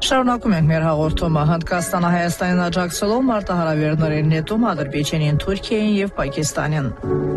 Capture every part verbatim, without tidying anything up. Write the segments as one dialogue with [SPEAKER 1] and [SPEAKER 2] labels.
[SPEAKER 1] Շարունակում ենք մեր հաղորդումը։ Հնդկաստանը Հայաստանին աջակցելով մարտահրավերների նետում Ադրբեջանին, Թուրքիային եւ Պակիստանին։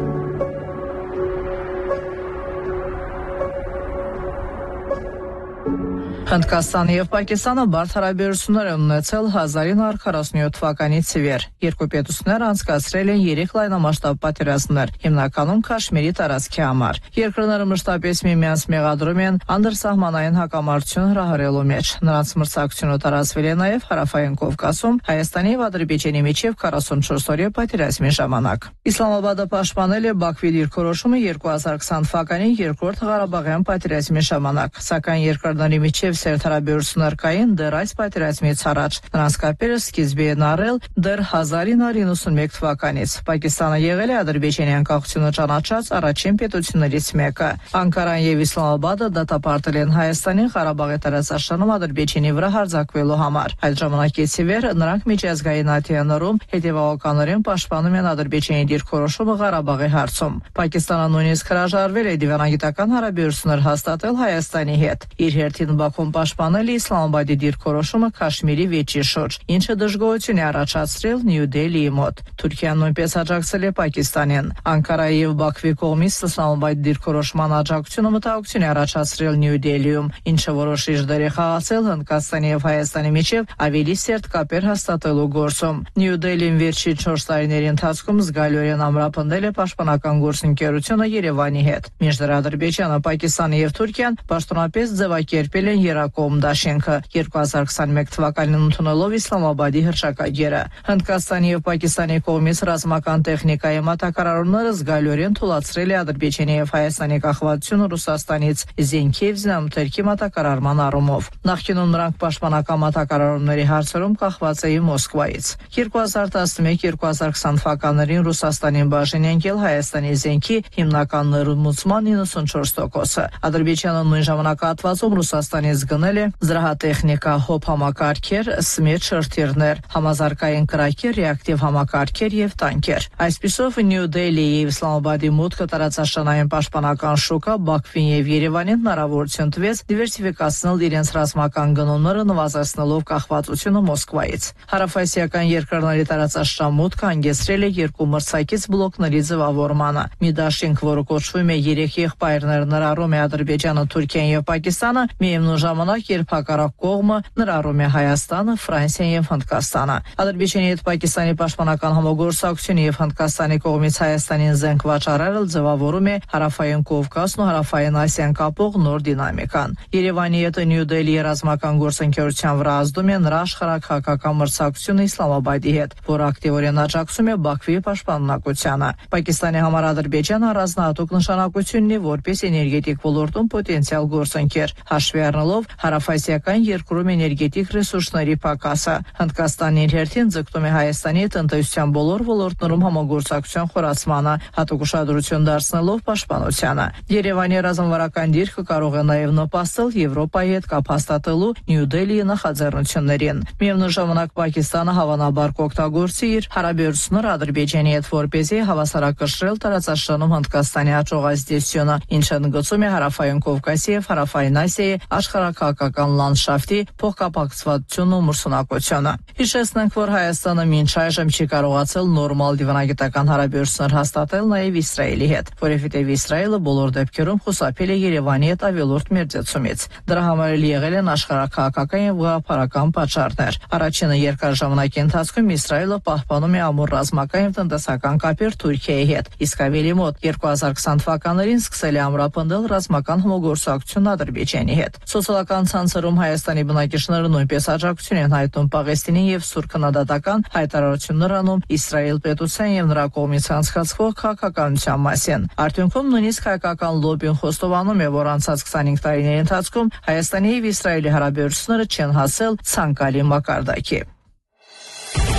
[SPEAKER 1] Հնդկաստանը եւ Պակիստանը բարդ հարաբերություններ են ունեցել հազար ինը հարյուր քառասունյոթ թվականից ի վեր։ Երկու պետությունները անցկացրել են երեք լայնամասշտաբ պատերազմներ, հիմնականում Քաշմիրի տարածքի համար։ Երկրները մշտապես միմյանց մեղադրում են անդրսահմանային հակամարտություն հրահրելու մեջ։ Նրանց մրցակցությունը տարածվել է նաեւ Հարավային Կովկասում Հայաստանի եւ Ադրբեջանի միջև քառասունչորս օրյա պատերազմի ժամանակ։ Իսլամաբադը պաշտպանել է Բաքվի դիրքորոշումը երկու հազար քսան թվականի երկրորդ Ղարաբաղյան պատերազմի ժամանակ, սակայն երկրների միջև սերտ հարաբերություններ կային դեռ այս պատերազմից առաջ։ Նրանց կապերը սկիզբ են առել դեռ հազար ինը հարյուր նվաթ թվականից։ Պակիստանը եղել է Ադրբեջանի անկախությունը ճանաչած առաջին պետություններից մեկը։ Անկարան եւ Իսլամաբադը դատապարտել են Հայաստանին Ղարաբաղի տարածաշրջանում Ադրբեջանի վրա հարձակվելու համար։ Այդ ժամանակից ի վեր նրանք միջազգային ԱԹՆ-ում հետևողականորեն պաշտպանում են Ադրբեջանի դիրքորոշումը Ղարաբաղի հարցում։ Պակիստանը նույնիսկ հրաժարվել է դիվանագիտական հարաբերություններ հաստատել Հայաստանի հետ։ Իր հերթին Բաքուն պաշտպանել է Իսլամաբադի դիրքորոշումը Քաշմիրի վեճի շուրջ, ինչը դժգոհություն է առաջացրել Նյու Դելիի մոտ։ Թուրքիան նույնպես աջակցել է Պակիստանին։ Անկարայի եւ Բաքվի կողմից Իսլամաբադի դիրքորոշման աջակցությունը մտահոգություն է առաջացրել Նյու Դելիում, ինչը որոշիչ դեր է խաղացել Հնդկաստանի եւ Հայաստանի միջև ավելի սերտ կապեր հաստատելու գործում։ Նյու Դելիին վերջին չորս տարիների ընթացքում զգալիորեն ամրապնդել է պաշտպանական գործընկերությունը Երևանի հետ։ Մինչդեռ Ադրբեջանը, Պակիստանը եւ Թուրքիան պաշտոնապես ձևակերպել են Երակոմ դաշինքը երկու հազար քսաներկու թվականին ընդունելով Իսլամաբադի հռչակագիրը։ Հնդկաստանի եւ Պակիստանի կողմից ռազմական տեխնիկայի մատակարարումները զգալիորեն թուլացրել է Ադրբեջանի եւ Հայաստանի կախվածությունը Ռուսաստանից զենքի եւ զինամթերքի մատակարարման առումով։ Նախկինում նրանք պաշտպանական մատակարարումների հարցերում կախված էին Մոսկվայից։ երկու հազար տասնմեկ երկու հազար քսան թվականներին Ռուսաստանին բաժին ընկել Հայաստանի զենքի հիմնական ներմուծման իննսունչորս տոկոսը։ Ադրբեջանը նույն ժամանակահատվածում Ռուսաստանից գնել է զրահատեխնիկա, հոբ համակարգեր, սմեջ շրթիռներ, համազարգային կրակեր, ռեակտիվ համակարգեր եւ տանկեր։ Այսպիսով Նյու Դելիի եւ Իսլամաբադի մուտքը տարածաշրջանային պաշտպանական շուկա Բաքվին եւ Երևանին հնարավորություն տվեց դիվերսիֆիկացնել իրենց ռազմական գնումները, նվազեցնելով կախվածությունը Մոսկվայից։ Հարավասիական երկրների տարածաշրջան մուտքը հանգեցրել է երկու մրցակից բլոկների ձևավորմանը։ Մի դաշինք, որը կոչվում է երեք եղբայրներ, ներառում է Ադրբեջանը, Թուրքիան եւ Պակիստանը, միևնույն ժամանակ, երբ հակառակ կողմը ներառում է Հայաստանը, Ֆրանսիան եւ Հնդկաստանը։ Ադրբեջանի հետ Պակիստանի պաշտպանական համագործակցությունը եւ Հնդկաստանի կողմից Հայաստանին զենք վաճառելը ձևավորում է Հարավային Կովկասն ու Հարավային Ասիան կապող նոր դինամիկան։ Երևանի հետ Նյու Դելիի ռազմական գործընկերության վրա ազդում է նրա աշխարհակահաղական մրցակցությունը Իսլամաբադի հետ, որը ակտիվորեն աջակցում է Բաքվի պաշտպաննակությանը։ Պակիստանի համար Ադրբեջանը առանձնահատուկ նշանակություն ունի որպես էներգետիկ ոլորտում պոտենցիալ գործընկեր, հաշվի առնելով հարավասիական երկրում էներգետիկ ռեսուրսների պակասը։ Հնդկաստանն իր հերթին ձգտում է Հայաստանի տնտեսության բոլոր ոլորտներում համագործակցության խորացմանը, հատուկ ուշադրություն դարձնելով պաշտպանությանը։ Երևանի ռազմավարական դիրքը կարող է նաև նպաստել Եվրոպայի հետ կապ հաստատելու Նյու Դելիի նախաձեռնություններին։ Միևնույն ժամանակ Պակիստանը հավանաբար կօգտագործի իր հարաբերությունները Ադրբեջանի հետ, որպեսզի հավասարակշռել տարածաշրջանում Հնդկաստանի աճող ազդեցությունը, ինչը ընդգծում է Հարավային Կովկասի եւ Հարավային Ասիայի աշխարհակահաղական լանդշաֆտի փոխկապակցվածությունն ու մրցունակությունը։ Հիշեցնենք, որ Հայաստանը մինչ այժմ չի կարողացել նորմալ դիվանագիտական հարաբերություններ հաստատել նաև Իսրայելի հետ, որովհետև Իսրայելը բոլոր դեպքերում խուսափել է Երևանի հետ ավելորդ մերձեցումից։ Դրա համար էլ եղել են աշխարհակահաղական եւ գաղափարական պատճառներ։ Առաջինը երկար ժամանակի ընթացքում Իսրայելը պահպանում է ամուր ռազմական եւ տնտեսական կապեր Թուրքիայի հետ, իսկ ավելի մոտ երկու հազար քսան թվականներին սկսել է ամրապնդել ռազմական համագործակցություն Ադրբեջանի հետ։ Սոցիալական ցանցերում Հայաստանի բնակիչները նույնպես աջակցություն են հայտնում Պաղեստինին եւ սուր քննադատական հայտարարություններ անում Իսրայել պետության եւ նրա կողմից անցկացվող քաղաքականության մասին։ Արդյունքում նույնիսկ հայկական լոբին խոստովանում է, որ անցած քսանհինգ տարիների ընթացքում Հայաստանի եւ Իսրայելի հարաբերությունները չեն հասել ցանկալի մակարդակի։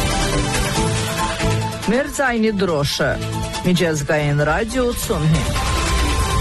[SPEAKER 1] Մեր ձայնի դրոշը միջազգային ռադիո ութսուն հինգ